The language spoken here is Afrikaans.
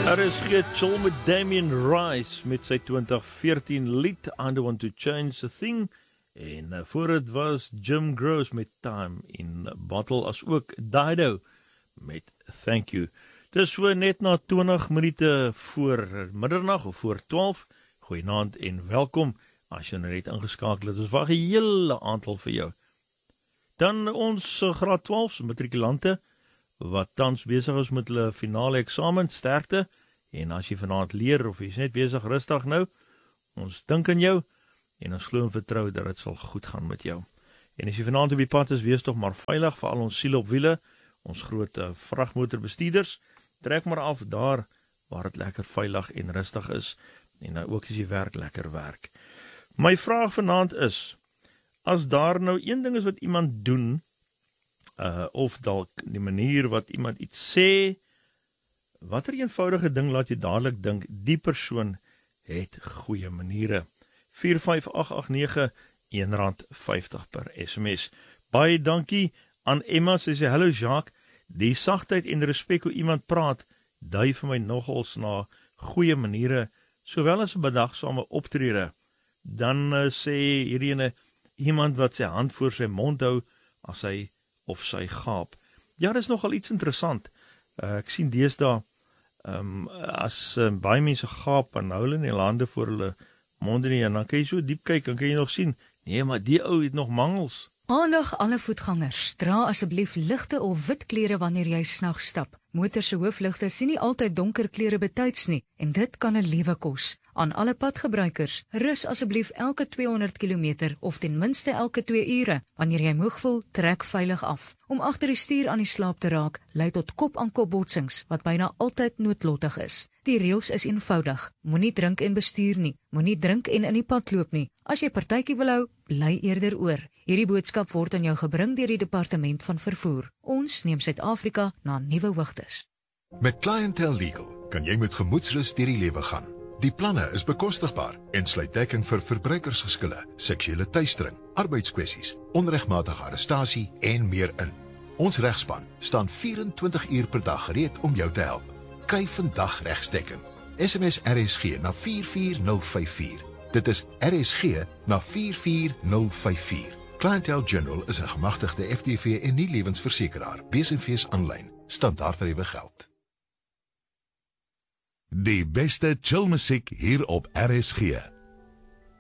RSG chill met Damien Rice met sy 2014 lied I Don't Want To Change A Thing en voor het was Jim Gross met Time in Bottle as ook Dido met Thank You. Dis so net na 20 minute voor middernag of voor 12. Goeienaand en welkom as jy nou net ingeskakel het. Ons wag 'n hele aantal vir jou. Dan ons graad 12 matrikulante wat tans besig is met hulle finale eksamen, sterkte, en as jy vanaand leer, of jy is net besig rustig nou, ons dink aan jou, en ons glo en vertrou dat het sal goed gaan met jou. En as jy vanaand op die pad is, wees toch maar veilig, vir al ons siele op wiele, ons groot vrachtmotorbestuurders, trek maar af daar, waar het lekker veilig en rustig is, en dan ook as jy werk, lekker werk. My vraag vanaand is, as daar nou een ding is wat iemand doen, of dalk die manier wat iemand iets sê, watter eenvoudige ding laat jy dadelik dink, die persoon het goeie maniere. 45889, R1.50 per SMS. Baie dankie aan Emma, sy sê, hallo Jacques, die sagtheid en respek hoe iemand praat, dui vir my nogals na goeie maniere, sowel as 'n bedagsame optrede. Dan sê hierdie iemand wat sy hand voor sy mond hou, as hy of sy gaap. Ja, dit is nogal iets interessant. Ek sien deesdae, as baie mense gaap, en hou hulle nie hande voor hulle monde nie, en dan kan jy so diep kyk, en kan jy nog sien, nee, maar die ou het nog mangels. Aandag alle voetgangers, dra asseblief ligte of wit klere wanneer jy snags stap. Motors se hoofligte sien nie altyd donker klere betyds nie, en dit kan 'n lewe kos. Aan alle padgebruikers, rus asseblief elke 200 km of ten minste elke 2 ure. Wanneer jy moeg voel, trek veilig af. Om agter die stuur aan die slaap te raak, lei tot kop-aan-kop botsings, wat byna altyd noodlottig is. Die reëls is eenvoudig. Moenie drink en bestuur nie. Moenie drink en in die pad loop nie. As jy partytjie wil hou, bly eerder oor. Hierdie boodskap word aan jou gebring deur die Departement van Vervoer. Ons neem Suid-Afrika na nuwe hoogtes. Met Clientele Legal kan jy met gemoedsrus deur die lewe gaan. Die planne is bekostigbaar en sluit dekking vir verbruikersgeskille, seksuele teistering, arbeidskwessies, onregmatige arrestasie en meer in. Ons regspan staan 24 uur per dag gereed om jou te help. Kry vandag regsdekking. SMS RSG na 44054. Dit is RSG na 44054. Clientele General is 'n gemagtigde FTV en nie lewensversekeraar. BSV's aanlyn. Standaardtariewe geld. Die beste chillmusiek hier op RSG.